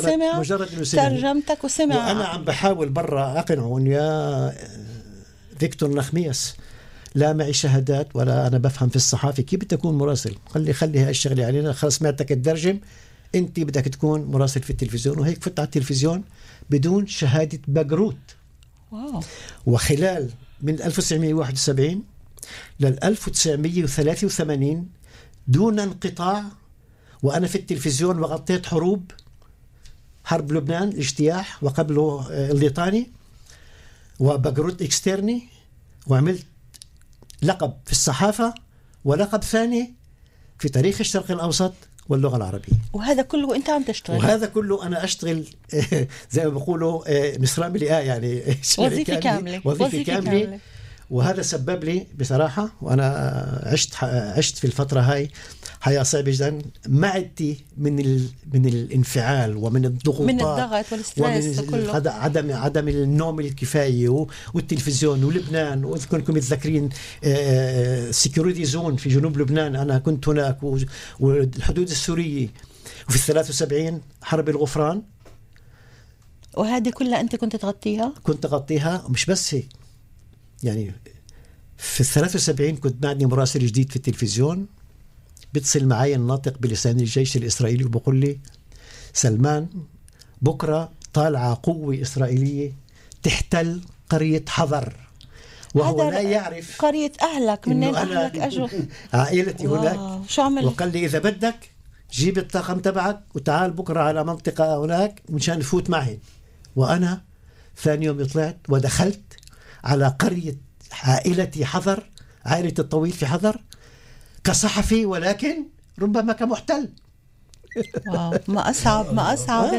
سمع مجرد إنه سمع ترجمتك وسمع. وأنا عم بحاول برا أقنعهم يا فيكتور نخميس، لا معي شهادات ولا أنا بفهم في الصحافة، كيف بدي أكون مراسل؟ خلي هاي الشغلة علينا، خلص سمعتك الترجم، أنت بدك تكون مراسل في التلفزيون. وهيك فت على التلفزيون بدون شهادة بقروت. واو. وخلال من 1971 لل 1983 دون انقطاع وأنا في التلفزيون، وغطيت حرب لبنان، الاجتياح وقبله الليطاني وبقروت اكسترني، وعملت لقب في الصحافة ولقب ثاني في تاريخ الشرق الأوسط واللغة العربية. وهذا كله أنت عم تشتغل؟ وهذا كله أنا أشتغل زي ما بيقولوا نصران ملئاء، يعني وظيفة كاملة. وظيفة كاملة. وهذا سبب لي بصراحة، وأنا عشت في الفترة هاي حياة صعبة جدا، معدتي من الانفعال ومن الضغوطات، من الضغط والستريس ومن عدم النوم الكفاية والتلفزيون ولبنان. وإذا كنتم متذكرين سيكوريتي زون في جنوب لبنان، أنا كنت هناك، والحدود السورية، وفي 73 حرب الغفران. وهذه كلها أنت كنت تغطيها؟ كنت أغطيها. ومش بس هيك، يعني في 73 كنت بعدني مراسل جديد في التلفزيون، بيتصل معي الناطق بلسان الجيش الإسرائيلي وبقول لي سلمان بكرة طالعة قوة إسرائيلية تحتل قرية حضر، وهو لا يعرف قرية أهلك، منين أهلك أجوا؟ عائلتي هناك. شو عمل؟ وقال لي إذا بدك جيب الطاقم تبعك وتعال بكرة على منطقة هناك مشان نفوت معي. وأنا ثاني يوم طلعت ودخلت على قرية عائلتي حضر، عائلة الطويل في حضر، كصحفي ولكن ربما كمحتل. واو، ما أصعب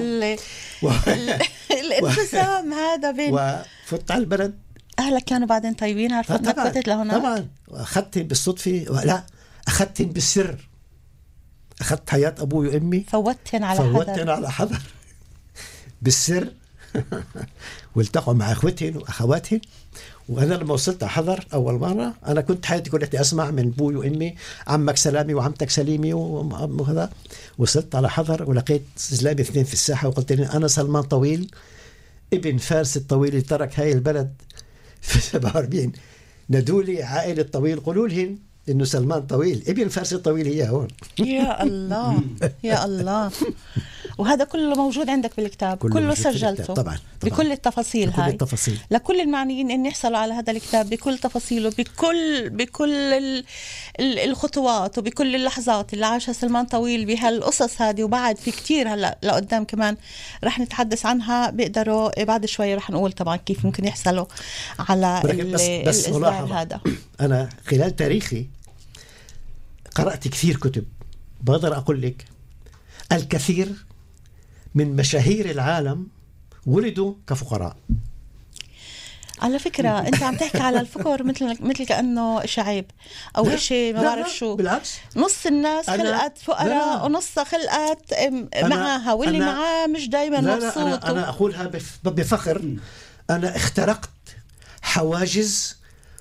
الانقسام هذا بين. وفت على البلد. أهلك كانوا بعدين طيبين، عرفوا أنك فتت لهنا؟ طبعا. وأخذتهم بالصدفة، لا أخذتهم بالسر، أخذت حياة أبوي وأمي، فوتهم على حذر بالسر. والتقوا مع أخوتهم وأخواتهم. وأنا لما وصلت على حضر أول مرة، أنا كنت حياتي كلها أسمع من أبوي وأمي عمك سلامي وعمتك سليمي وهذا. وصلت على حضر ولقيت زلامي اثنين في الساحة، وقلت لي أنا سلمان طويل ابن فارس الطويل اللي ترك هاي البلد في 47. ندولي عائلة طويل، قولوا لهم إنه سلمان طويل ابن فارس الطويل هي هون. يا الله يا الله. وهذا كله موجود عندك بالكتاب، كله سجلته طبعا. بكل التفاصيل بكل هاي التفاصيل. لكل المعنيين ان يحصلوا على هذا الكتاب بكل تفاصيله، بكل الخطوات وبكل اللحظات اللي عاشها سلمان طويل بهالقصص هذه. وبعد في كتير هلا لقدام كمان رح نتحدث عنها، بيقدروا بعد شوي رح نقول طبعا كيف ممكن يحصلوا على الإصدار هذا. أنا خلال تاريخي قرأت كثير كتب، بقدر أقول لك الكثير من مشاهير العالم ولدوا كفقراء. على فكرة أنت عم تحكي على الفقر مثل كأنه إشي عيب أو إشي ما بعرف شو. بالعكس، نص الناس خلقت فقراء ونص خلقت معها، واللي معاه مش دايما مبسوط. أنا أقولها بفخر. أنا اخترقت حواجز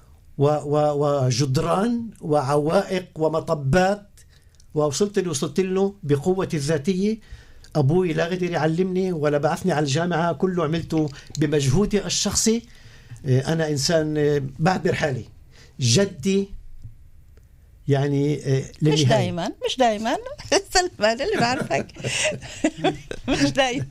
وجدران وعوائق ومطبات، ووصلت له بقوة الذاتية. أبوي لا قدر يعلمني ولا بعثني على الجامعة، كله عملته بمجهودي الشخصي. أنا إنسان بعبر حالي. جدي يعني مش دايما سلمان اللي بعرفك مش دايما.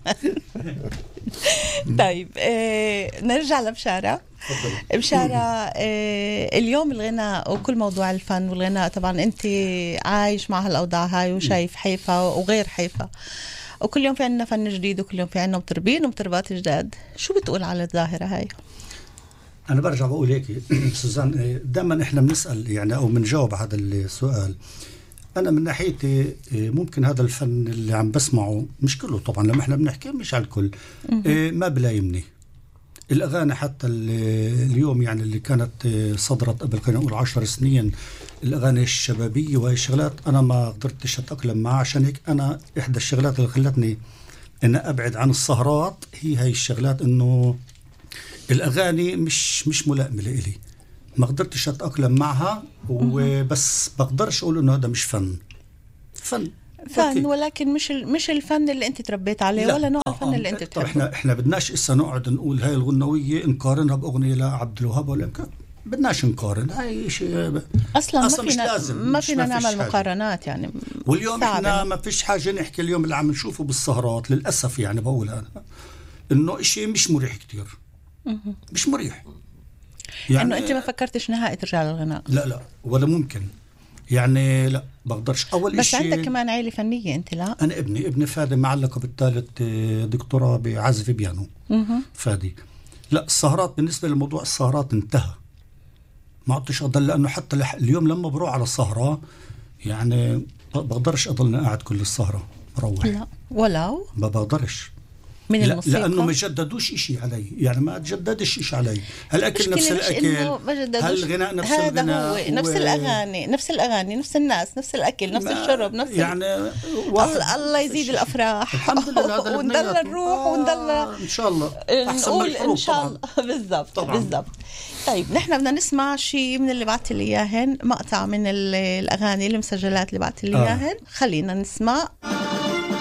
طيب نرجع لبشارة. بشارة، اليوم الغناء وكل موضوع الفن والغناء، طبعا أنت عايش مع هالأوضاع هاي وشايف حيفا وغير حيفا، وكل يوم في عنا فن جديد وكل يوم في عنا مطربين ومطربات جداد. شو بتقول على الظاهرة هاي؟ أنا برجع بقول هيك سوزان، دائما إحنا بنسأل يعني أو بنجاوب هذا السؤال. أنا من ناحيتي ممكن هذا الفن اللي عم بسمعه مش كله طبعا، لما إحنا بنحكي مش على الكل، ما بلايمني الأغاني حتى اليوم يعني اللي كانت صدرت قبل خلينا نقول 10 سنين، الأغاني الشبابية وهي الشغلات أنا ما قدرتش أتأقلم معها. عشان هيك أنا إحدى الشغلات اللي خلتني إن أبعد عن السهرات هي الشغلات، إنه الأغاني مش ملائمة لإلي، ما قدرتش أتأقلم معها. وبس بقدرش أقول إنه هذا مش فن. فن، ولكن مش الفن اللي انت تربيت عليه، ولا نوع الفن اللي انت بتحبه. احنا بدناش اسا نقعد نقول هاي الغنويه نقارنها باغنيه لعبد الوهاب ولا بدناش نقارن. هاي شيء اصلا ما فينا ما نعمل مقارنات يعني. واليوم احنا ما فيش حاجه نحكي اليوم اللي عم نشوفه بالسهرات للاسف، يعني بقول انا انه شيء مش مريح كتير، مش مريح يعني. انه انت ما فكرتش نهائي ترجع للغناء؟ لا ولا ممكن يعني، لا بقدرش. اول بس شيء عندك كمان عائله فنيه انت؟ لا، انا ابني فادي معلقه بالثالث دكتوراه بعزف بيانو. فادي لا، السهرات بالنسبه للموضوع السهرات انتهى، ما عدتش اضل، لانه حتى اليوم لما بروح على السهره يعني بقدرش اضلني قاعد كل السهره مروح. لا ولو ما بقدرش من الموسيقى، لانه ما جددوش إشي علي، يعني ما تجددش إشي علي. هالاكل نفس الاكل، هالغناء نفس الغناء، هو نفس الاغاني نفس الناس، نفس الاكل، نفس الشرب، نفس يعني الله يزيد الافراح. الحمد لله ونضل نروح ونضل ان شاء الله احسن من الحروب ان شاء الله. بالضبط. طيب نحن بدنا نسمع شيء من اللي بعت لي اياهن، مقطع من الاغاني المسجلات اللي بعت لي اياهن. خلينا نسمع.